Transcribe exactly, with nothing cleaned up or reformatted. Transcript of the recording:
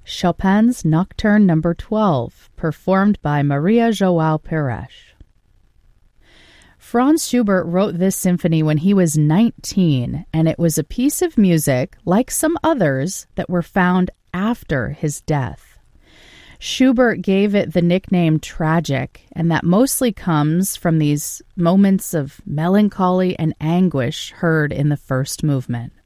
Chopin's Nocturne number twelve, performed by Maria João Pires. Franz Schubert wrote this symphony when he was nineteen, and it was a piece of music, like some others, that were found after his death. Schubert gave it the nickname tragic, and that mostly comes from these moments of melancholy and anguish heard in the first movement.